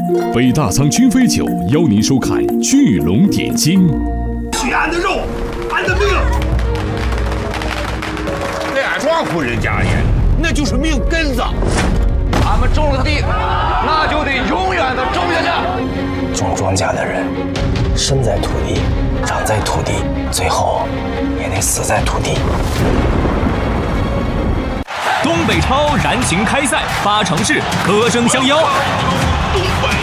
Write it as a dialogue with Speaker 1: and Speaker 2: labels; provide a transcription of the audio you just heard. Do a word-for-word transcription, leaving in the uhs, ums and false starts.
Speaker 1: 北大仓君飞酒邀您收看《巨龙点睛》。
Speaker 2: 取俺的肉，俺的命。
Speaker 3: 对俺庄户人家而言，那就是命根子。
Speaker 4: 俺们种了地，那就得永远的种下去。
Speaker 5: 种庄稼的人，生在土地，长在土地，最后也得死在土地。
Speaker 6: 东北超燃情开赛，八城市歌声相邀。
Speaker 2: 东北